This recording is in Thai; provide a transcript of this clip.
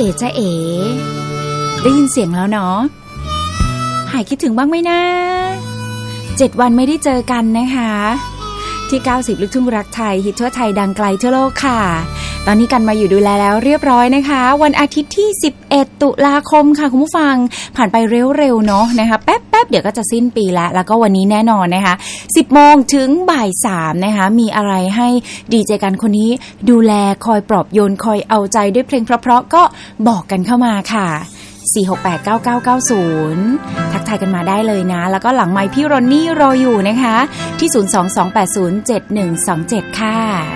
จ๊ะเอ๋ได้ยินเสียงแล้วเนาะหายคิดถึงบ้างไหมนะ7 วันไม่ได้เจอกันนะคะที่90ลูกทุ่งรักไทยฮิตทั่วไทยดังไกลทั่วโลกค่ะตอนนี้กันมาอยู่ดูแลแล้วเรียบร้อยนะคะวันอาทิตย์ที่11ตุลาคมค่ะคุณผู้ฟังผ่านไปเร็วๆเนาะนะคะแป๊บๆเดี๋ยวก็จะสิ้นปีแล้วก็วันนี้แน่นอนนะคะ 10 โมงถึงบ่าย3นะคะมีอะไรให้ดีเจกันคนนี้ดูแลคอยปลอบโยนคอยเอาใจด้วยเพลงเพราะๆก็บอกกันเข้ามาค่ะ4689990ทักทายกันมาได้เลยนะแล้วก็หลังไมค์พี่รอนนี่รออยู่นะคะที่022807127ค่ะ